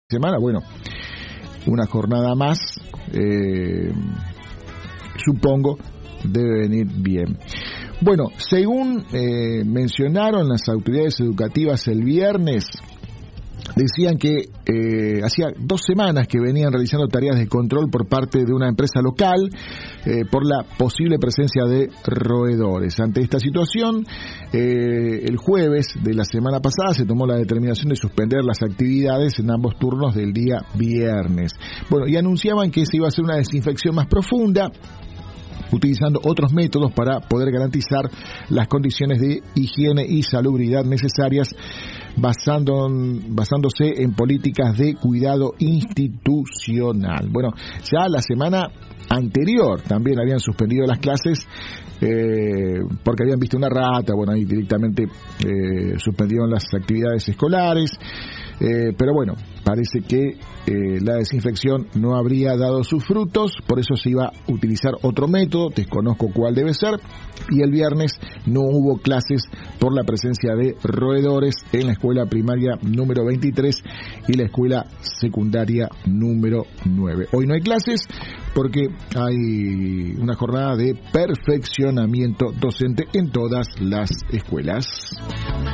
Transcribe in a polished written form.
semana, bueno, una jornada más, supongo, debe venir bien. Bueno, según mencionaron las autoridades educativas el viernes, decían que hacía 2 semanas que venían realizando tareas de control por parte de una empresa local por la posible presencia de roedores. Ante esta situación, el jueves de la semana pasada se tomó la determinación de suspender las actividades en ambos turnos del día viernes. Bueno, y anunciaban que se iba a hacer una desinfección más profunda, utilizando otros métodos para poder garantizar las condiciones de higiene y salubridad necesarias, basándose en políticas de cuidado institucional. Bueno, ya la semana anterior también habían suspendido las clases porque habían visto una rata. Bueno, ahí directamente suspendieron las actividades escolares, pero bueno, parece que la desinfección no habría dado sus frutos, por eso se iba a utilizar otro método, desconozco cuál debe ser, y el viernes no hubo clases por la presencia de roedores en la escuela primaria número 23 y la escuela secundaria número 9. Hoy no hay clases porque hay una jornada de perfeccionamiento docente en todas las escuelas.